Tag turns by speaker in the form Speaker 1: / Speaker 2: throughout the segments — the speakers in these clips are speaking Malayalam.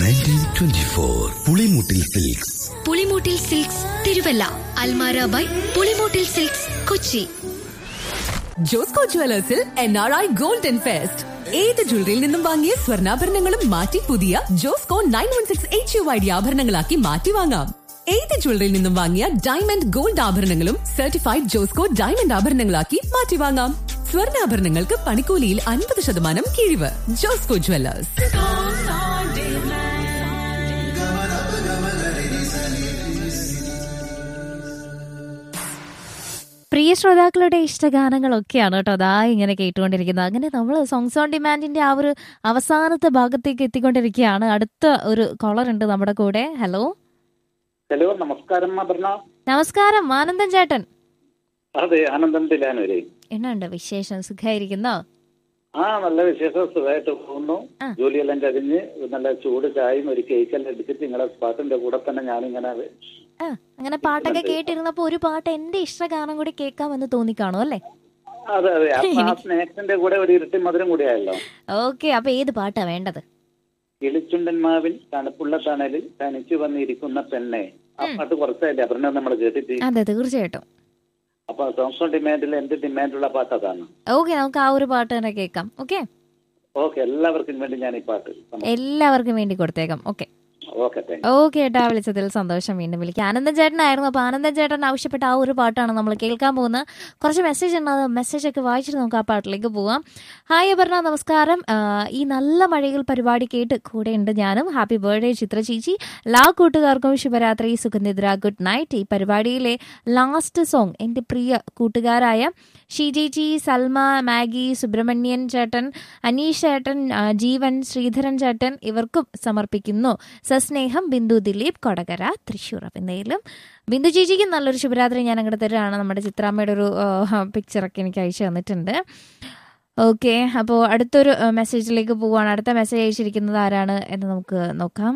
Speaker 1: 1924 Pulimoottil silks.
Speaker 2: Pulimoottil silks Thiruvalla. Almara by Pulimoottil silks Kochi.
Speaker 3: Josco ജുവലേഴ്സിൽ NRI golden fest. ഏത് ജ്വല്ലറിയിൽ നിന്നും വാങ്ങിയ സ്വർണ്ണാഭരണങ്ങളും മാറ്റി പുതിയ ജോസ്കോ 916 HUID ആഭരണങ്ങളാക്കി മാറ്റി വാങ്ങാം. ഏത് ജ്വല്ലറിയിൽ നിന്നും വാങ്ങിയ ഡയമണ്ട് ഗോൾഡ് ആഭരണങ്ങളും സർട്ടിഫൈഡ് ജോസ്കോ ഡയമണ്ട് ആഭരണങ്ങളാക്കി മാറ്റി വാങ്ങാം. സ്വർണ്ണാഭരണങ്ങൾക്ക് പണിക്കൂലിയിൽ 50% കിഴിവ്. ജോസ്കോ ജുവലേഴ്സ്.
Speaker 4: പ്രിയ ശ്രോതാക്കളുടെ ഇഷ്ടഗാനങ്ങളൊക്കെയാണ് കേട്ടോ അതാ ഇങ്ങനെ കേട്ടുകൊണ്ടിരിക്കുന്നത്. അങ്ങനെ നമ്മൾ സോങ്സ് ഓൺ ഡിമാൻഡിന്റെ ആ ഒരു അവസാനത്തെ ഭാഗത്തേക്ക് എത്തിക്കൊണ്ടിരിക്കുകയാണ്. അടുത്ത ഒരു കോളർ ഉണ്ട് നമ്മുടെ കൂടെ. ഹലോ
Speaker 5: ഹലോ, നമസ്കാരം അപർണ.
Speaker 4: നമസ്കാരം, ആനന്ദൻ ചേട്ടൻ.
Speaker 5: അതെ, ആനന്ദൻ തിലാനൂര്.
Speaker 4: എന്നുണ്ട് വിശേഷം? സുഖമായിരിക്കുന്നോ?
Speaker 5: നല്ല വിശേഷം, സുഖമായിട്ട് പോകുന്നു. ജോലിയെല്ലാം കഴിഞ്ഞ് നല്ല ചൂട് ചായയും ഒരു കേക്കെല്ലാം എടുത്തിട്ട് നിങ്ങളെ പാട്ടിന്റെ കൂടെ തന്നെ ഞാനിങ്ങനെ
Speaker 4: അങ്ങനെ പാട്ടൊക്കെ കേട്ടിരുന്നപ്പോ ഒരു പാട്ട് എന്റെ ഇഷ്ടഗാനം കൂടി കേൾക്കാമെന്ന് തോന്നിക്കാണോ അല്ലേ?
Speaker 5: അതെ അതെ, സ്നേഹത്തിന്റെ കൂടെ ഒരു ഇരട്ടി മധുരം കൂടിയായല്ലോ.
Speaker 4: ഓക്കെ, അപ്പൊ ഏത് പാട്ടാ വേണ്ടത്?
Speaker 5: കിളിച്ചുണ്ടൻ മാവിൻ തണുപ്പുള്ള തണലിൽ തനിച്ചു വന്നിരിക്കുന്ന പെണ്ണെ. ആ പാട്ട് കുറച്ചല്ലേ അപർണ നമ്മൾ കേട്ടിട്ട്?
Speaker 4: അതെ, തീർച്ചയായിട്ടും.
Speaker 5: അപ്പൊ സോങ്സ് ഓൺ ഡിമാൻഡിൽ എന്റെ ഡിമാൻഡുള്ള പാട്ട് അതാണ്.
Speaker 4: ഓക്കെ, നമുക്ക് ആ ഒരു പാട്ട് തന്നെ കേൾക്കാം. ഓക്കെ
Speaker 5: ഓക്കെ, എല്ലാവർക്കും വേണ്ടി ഞാൻ ഈ പാട്ട്
Speaker 4: എല്ലാവർക്കും വേണ്ടി കൊടുത്തേക്കാം. ഓക്കെ ഓക്കെ ഏട്ടാ, വിളിച്ചതിൽ സന്തോഷം. വീണ്ടും വിളിക്കാം. ആനന്ദൻ ചേട്ടനായിരുന്നു. അപ്പൊ ആനന്ദൻ ചേട്ടൻ ആവശ്യപ്പെട്ട ആ ഒരു പാട്ടാണ് നമ്മൾ കേൾക്കാൻ പോകുന്നത്. കുറച്ച് മെസ്സേജ് ഉണ്ട്, അത് മെസ്സേജ് ഒക്കെ വായിച്ചിട്ട് നമുക്ക് ആ പാട്ടിലേക്ക് പോവാം. ഹായ് അപർണ, നമസ്കാരം. ഈ നല്ല മഴയിൽ പരിപാടി കേട്ട് കൂടെ ഉണ്ട് ഞാനും. ഹാപ്പി ബർത്ത്ഡേ ചിത്ര ചേച്ചി. എല്ലാ കൂട്ടുകാർക്കും ശുഭരാത്രി, സുഖനിദ്ര, ഗുഡ് നൈറ്റ്. ഈ പരിപാടിയിലെ ലാസ്റ്റ് സോങ് എൻ്റെ പ്രിയ കൂട്ടുകാരായ ഷീജേച്ചി, സൽമ, മാഗി, സുബ്രഹ്മണ്യൻ ചേട്ടൻ, അനീഷ് ചേട്ടൻ, ജീവൻ, ശ്രീധരൻ ചേട്ടൻ ഇവർക്കും സമർപ്പിക്കുന്നു. സസ്നേഹം, ബിന്ദു ദിലീപ്, കൊടകര, തൃശ്ശൂർ. അപ്പം എന്തായാലും ബിന്ദു ചേച്ചിക്ക് നല്ലൊരു ശുഭരാത്രി ഞാൻ അങ്ങോട്ട് തരുകയാണ്. നമ്മുടെ ചിത്രാമ്മയുടെ ഒരു പിക്ചറൊക്കെ എനിക്ക് അയച്ചു തന്നിട്ടുണ്ട്. ഓക്കെ, അപ്പോൾ അടുത്തൊരു മെസ്സേജിലേക്ക് പോവുകയാണ്. അടുത്ത മെസ്സേജ് അയച്ചിരിക്കുന്നത് ആരാണ് എന്ന് നമുക്ക് നോക്കാം.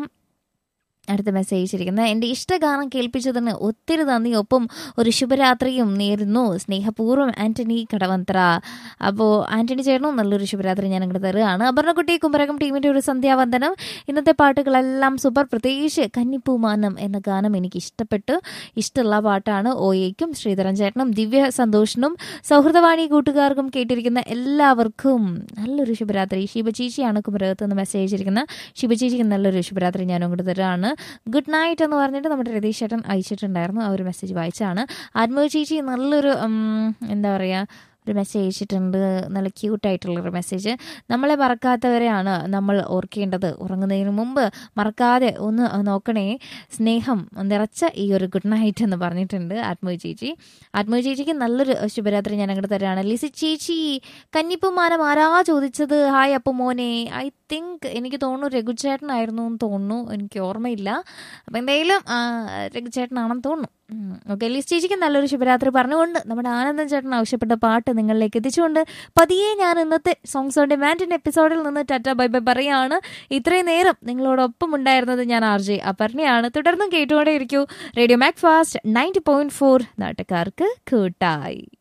Speaker 4: അടുത്ത മെസ്സേജ് അയച്ചിരിക്കുന്നത് എൻ്റെ ഇഷ്ടഗാനം കേൾപ്പിച്ചതിന് ഒത്തിരി നന്ദി, ഒപ്പം ഒരു ശുഭരാത്രിയും നേരുന്നു. സ്നേഹപൂർവ്വം ആന്റണി കടവന്ത്ര. അപ്പോൾ ആന്റണി ചേട്ടനും നല്ലൊരു ശുഭരാത്രി ഞാൻ അങ്ങോട്ട് തരുകയാണ്. അപർണക്കുട്ടി കുമരകം ടീമിൻ്റെ ഒരു സന്ധ്യാവന്ദനം. ഇന്നത്തെ പാട്ടുകളെല്ലാം സൂപ്പർ. പ്രത്യേകിച്ച് കന്നിപ്പൂമാനം എന്ന ഗാനം എനിക്ക് ഇഷ്ടമുള്ള പാട്ടാണ്. ഓയേക്കും ശ്രീധരൻ ചേട്ടനും ദിവ്യ സന്തോഷിനും സൗഹൃദവാണി കൂട്ടുകാർക്കും കേട്ടിരിക്കുന്ന എല്ലാവർക്കും നല്ലൊരു ശുഭരാത്രി. ശിവചേച്ചിയാണ് കുമരകത്ത് നിന്ന് മെസ്സേജ് അയച്ചിരിക്കുന്നത്. ശിവചേച്ചിക്ക് നല്ലൊരു ശുഭരാത്രി ഞാൻ അങ്ങോട്ട് തരുകയാണ്. ഗുഡ് നൈറ്റ് എന്ന് പറഞ്ഞിട്ട് നമ്മുടെ രതീഷ് ചേട്ടൻ അയച്ചിട്ടുണ്ടായിരുന്നു. ആ ഒരു മെസ്സേജ് വായിച്ചാണ്. ആത്മീയ ചേച്ചി നല്ലൊരു എന്താ പറയുക ഒരു മെസ്സേജ് അയച്ചിട്ടുണ്ട്. നല്ല ക്യൂട്ടായിട്ടുള്ളൊരു മെസ്സേജ്. നമ്മളെ മറക്കാത്തവരെയാണ് നമ്മൾ ഓർക്കേണ്ടത്. ഉറങ്ങുന്നതിന് മുമ്പ് മറക്കാതെ ഒന്ന് നോക്കണേ. സ്നേഹം നിറച്ച ഈ ഒരു ഗുഡ് നൈറ്റ് എന്ന് പറഞ്ഞിട്ടുണ്ട് ആത്മീയ ചേച്ചി. ആത്മീയ ചേച്ചിക്ക് നല്ലൊരു ശുഭരാത്രി ഞാൻ അങ്ങോട്ട് തരാണ്. ലിസി ചേച്ചി, കന്നിപ്പൂമാനം ആരാ ചോദിച്ചത്? ഹായ് അപ്പു മോനെ. ഐ തിങ്ക് എനിക്ക് തോന്നുന്നു രഘുചേട്ടനായിരുന്നു എന്ന് തോന്നുന്നു, എനിക്ക് ഓർമ്മയില്ല. അപ്പം എന്തായാലും രഘുചേട്ടനാണെന്ന് തോന്നുന്നു. ഓക്കെ, ലിസ് ചേച്ചിക്ക് നല്ലൊരു ശുഭരാത്രി പറഞ്ഞുകൊണ്ട് നമ്മുടെ ആനന്ദൻ ചേട്ടൻ ആവശ്യപ്പെട്ട പാട്ട് നിങ്ങളിലേക്ക് എത്തിച്ചുകൊണ്ട് പതിയെ ഞാൻ ഇന്നത്തെ സോങ്സ് ഓൺ ഡിമാൻഡിന്റെ എപ്പിസോഡിൽ നിന്ന് ടാറ്റ ബൈ ബൈ പറയാണ്. ഇത്രയും നേരം നിങ്ങളോടൊപ്പം ഉണ്ടായിരുന്നത് ഞാൻ RJ അപർണയാണ്. തുടർന്നും കേട്ടുകൊണ്ടേയിരിക്കൂ റേഡിയോ മാക് ഫാസ്റ്റ് 90.4 നാട്ടുകാർക്ക് കൂട്ടായി.